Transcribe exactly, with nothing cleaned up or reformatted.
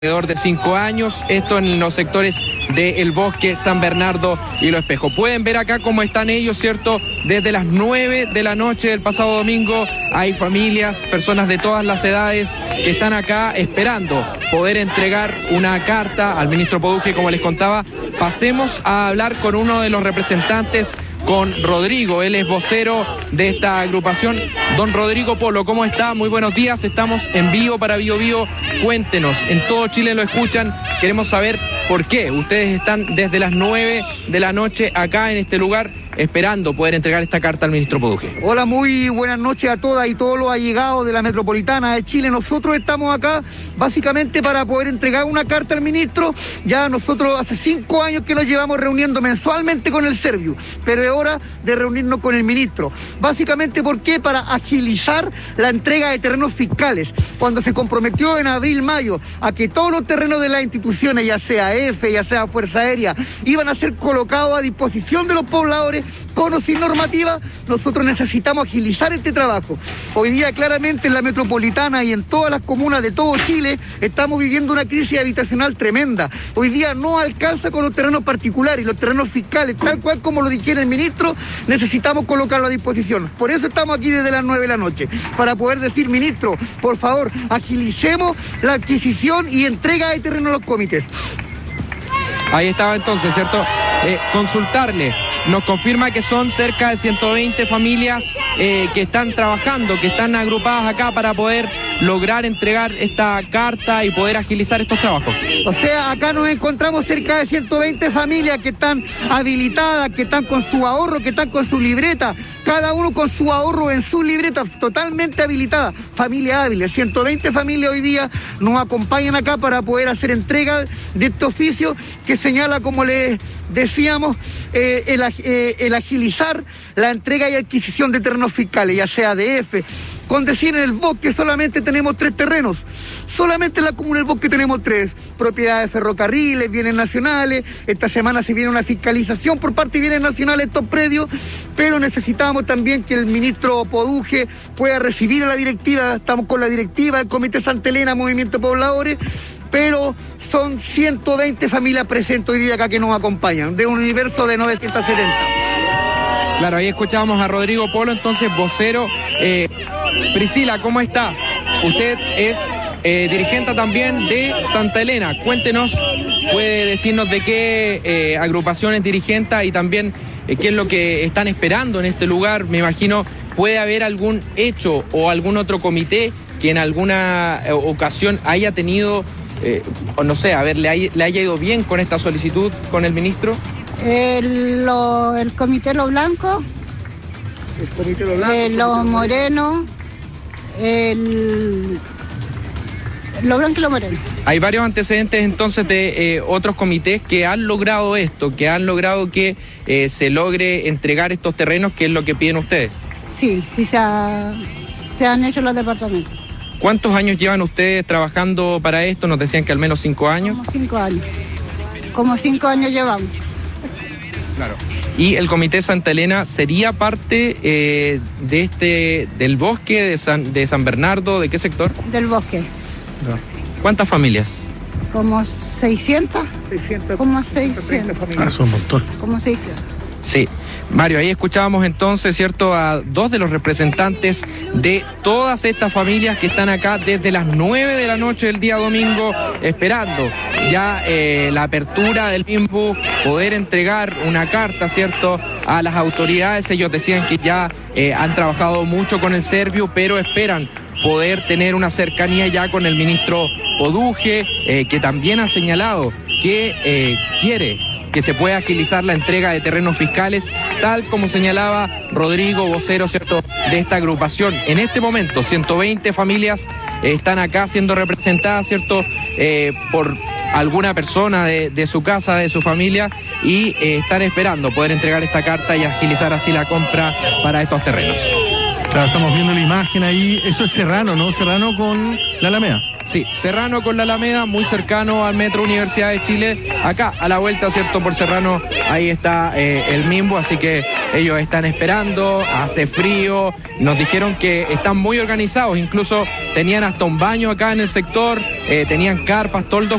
alrededor de cinco años, esto en los sectores del Bosque, San Bernardo y Lo Espejo. Pueden ver acá cómo están ellos, ¿cierto? Desde las nueve de la noche del pasado domingo hay familias, personas de todas las edades que están acá esperando poder entregar una carta al ministro Poduje, como les contaba. Pasemos a hablar con uno de los representantes, con Rodrigo, él es vocero de esta agrupación. Don Rodrigo Polo, ¿cómo está? Muy buenos días, estamos en vivo para Bio Bio. Cuéntenos, en todo Chile lo escuchan, queremos saber por qué ustedes están desde las nueve de la noche acá en este lugar esperando poder entregar esta carta al ministro Poduje. Hola, muy buenas noches a todas y todos los allegados de la metropolitana de Chile. Nosotros estamos acá básicamente para poder entregar una carta al ministro. Ya nosotros hace cinco años que nos llevamos reuniendo mensualmente con el Serviu, pero es hora de reunirnos con el ministro. Básicamente, ¿por qué? Para agilizar la entrega de terrenos fiscales. Cuando se comprometió en abril, mayo, a que todos los terrenos de las instituciones, ya sea E F, ya sea Fuerza Aérea, iban a ser colocados a disposición de los pobladores, con o sin normativa, nosotros necesitamos agilizar este trabajo. Hoy día claramente en la metropolitana y en todas las comunas de todo Chile estamos viviendo una crisis habitacional tremenda. Hoy día no alcanza con los terrenos particulares y los terrenos fiscales, tal cual como lo dijera el ministro, necesitamos colocarlo a disposición. Por eso estamos aquí desde las nueve de la noche, para poder decir, ministro, por favor, agilicemos la adquisición y entrega de terreno a los comités. Ahí estaba entonces, ¿cierto? Eh, consultarle, nos confirma que son cerca de ciento veinte familias eh, que están trabajando, que están agrupadas acá para poder lograr entregar esta carta y poder agilizar estos trabajos. O sea, acá nos encontramos cerca de ciento veinte familias que están habilitadas, que están con su ahorro, que están con su libreta, cada uno con su ahorro en su libreta, totalmente habilitada, familias hábiles. ciento veinte familias hoy día nos acompañan acá para poder hacer entrega de este oficio que señala, como les decíamos, eh, el, eh, el agilizar la entrega y adquisición de terrenos fiscales, ya sea de E F. Con decir, en el Bosque solamente tenemos tres terrenos, solamente en la comuna del Bosque tenemos tres, propiedades de ferrocarriles, bienes nacionales. Esta semana se viene una fiscalización por parte de bienes nacionales estos predios, pero necesitamos también que el ministro Poduje pueda recibir a la directiva. Estamos con la directiva del Comité Santa Elena, Movimiento de Pobladores, pero son ciento veinte familias presentes hoy día acá que nos acompañan, de un universo de novecientos setenta. Claro, ahí escuchábamos a Rodrigo Polo, entonces vocero. Eh, Priscila, ¿cómo está? Usted es eh, dirigente también de Santa Elena. Cuéntenos, puede decirnos de qué eh, agrupación es dirigente y también eh, qué es lo que están esperando en este lugar. Me imagino, ¿puede haber algún hecho o algún otro comité que en alguna eh, ocasión haya tenido, eh, o no sé, a ver, le haya, le haya ido bien con esta solicitud con el ministro? El, lo, el Comité Lo Blanco, el Comité Lo Blanco, eh, Lo Moreno, el, Lo Blanco y Lo Moreno. Hay varios antecedentes entonces de eh, otros comités que han logrado esto, que han logrado que eh, se logre entregar estos terrenos, que es lo que piden ustedes. Sí, sí se, ha, se han hecho los departamentos. ¿Cuántos años llevan ustedes trabajando para esto? Nos decían que al menos cinco años. Como cinco años. Como cinco años llevamos. Claro. ¿Y el Comité Santa Elena sería parte eh, de este del Bosque, de San, de San Bernardo? ¿De qué sector? Del Bosque. No. ¿Cuántas familias? Como seiscientas. seiscientas. Como seiscientas. Ah, son un montón. Como seiscientas. Sí. Mario, ahí escuchábamos entonces, ¿cierto?, a dos de los representantes de todas estas familias que están acá desde las nueve de la noche del día domingo, esperando ya eh, la apertura del mismo, poder entregar una carta, ¿cierto?, a las autoridades. Ellos decían que ya eh, han trabajado mucho con el Serviu, pero esperan poder tener una cercanía ya con el ministro Poduje, eh, que también ha señalado que eh, quiere que se pueda agilizar la entrega de terrenos fiscales, tal como señalaba Rodrigo, vocero, ¿cierto?, de esta agrupación. En este momento, ciento veinte familias eh, están acá siendo representadas, ¿cierto?, eh, por alguna persona de, de su casa, de su familia, y eh, están esperando poder entregar esta carta y agilizar así la compra para estos terrenos. Claro, estamos viendo la imagen ahí. Eso es Serrano, ¿no? Serrano con la Alameda. Sí, Serrano con la Alameda, muy cercano al Metro Universidad de Chile. Acá, a la vuelta, ¿cierto? Por Serrano, ahí está eh, el Mimbo, así que ellos están esperando, hace frío. Nos dijeron que están muy organizados, incluso tenían hasta un baño acá en el sector, eh, tenían carpas, toldos,